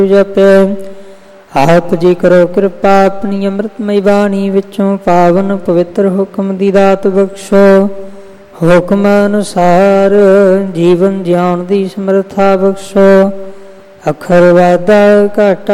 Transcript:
ਜਪੈ। ਆਪ ਜੀ ਕਰੋ ਕਿਰਪਾ ਆਪਣੀ ਅੰਮ੍ਰਿਤਮਈ ਬਾਣੀ ਵਿੱਚੋਂ ਪਾਵਨ ਪਵਿੱਤਰ ਹੁਕਮ ਦੀ ਦਾਤ ਬਖਸ਼ੋ। ਹੁਕਮ ਅਨੁਸਾਰ ਜੀਵਨ ਜਿਉਣ ਦੀ ਸਮਰੱਥਾ ਬਖਸ਼ੋ। ਅਖਰ ਵਾਧਾ ਘਾਟਾ